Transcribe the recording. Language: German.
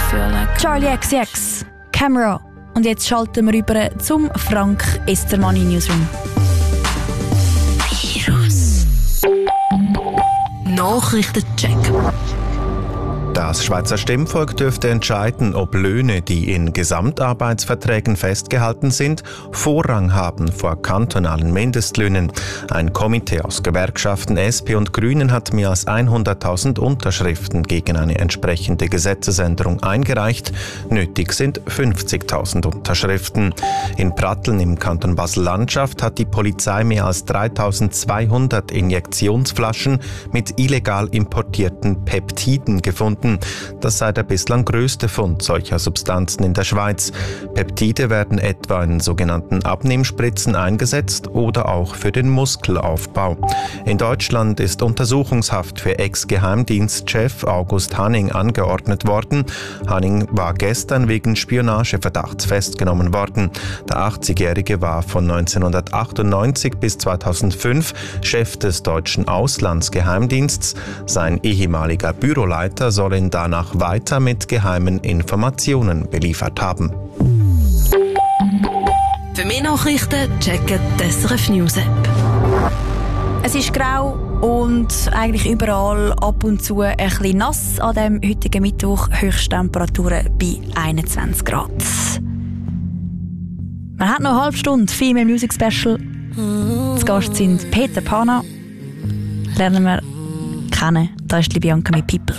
Charlie XCX, Camera. Und jetzt schalten wir rüber zum Frank Estermann in Newsroom. Virus. Nachrichtencheck. Das Schweizer Stimmvolk dürfte entscheiden, ob Löhne, die in Gesamtarbeitsverträgen festgehalten sind, Vorrang haben vor kantonalen Mindestlöhnen. Ein Komitee aus Gewerkschaften, SP und Grünen hat mehr als 100.000 Unterschriften gegen eine entsprechende Gesetzesänderung eingereicht. Nötig sind 50.000 Unterschriften. In Pratteln im Kanton Basel-Landschaft hat die Polizei mehr als 3.200 Injektionsflaschen mit illegal importierten Peptiden gefunden. Das sei der bislang größte Fund solcher Substanzen in der Schweiz. Peptide werden etwa in sogenannten Abnehmspritzen eingesetzt oder auch für den Muskelaufbau. In Deutschland ist Untersuchungshaft für Ex-Geheimdienstchef August Hanning angeordnet worden. Hanning war gestern wegen Spionageverdachts festgenommen worden. Der 80-Jährige war von 1998 bis 2005 Chef des deutschen Auslandsgeheimdienstes. Sein ehemaliger Büroleiter soll ihn danach weiter mit geheimen Informationen beliefert haben. Für mehr Nachrichten checken die SRF News App. Es ist grau und eigentlich überall ab und zu ein bisschen nass an dem heutigen Mittwoch. Höchsttemperaturen bei 21 Grad. Man hat noch eine halbe Stunde Female Music Special. Zu Gast sind Peter Pana. Lernen wir kennen. Da ist die Bianca mit People.